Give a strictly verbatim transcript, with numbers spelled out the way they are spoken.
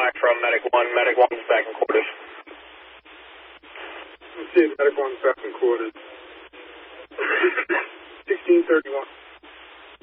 back from Medic one. Medic one's back in quarters. Let's see, Medic one's back in quarters. sixteen thirty-one.